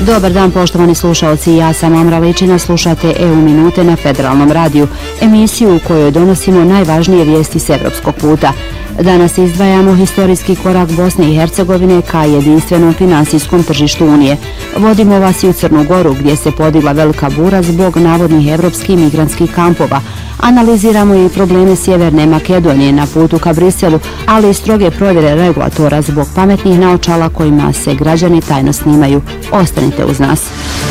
Dobar dan poštovani slušalci, ja sam Amra Ličina, slušate EU minute na Federalnom radiju, emisiju u kojoj donosimo najvažnije vijesti s evropskog puta. Danas izdvajamo historijski korak Bosne i Hercegovine ka jedinstvenom finansijskom tržištu Unije. Vodimo vas i u Crnu Goru gdje se podigla velika bura zbog navodnih evropskih migrantskih kampova. Analiziramo i probleme Sjeverne Makedonije na putu ka Briselu, ali i stroge provjere regulatora zbog pametnih naočala kojima se građani tajno snimaju. Ostanite uz nas.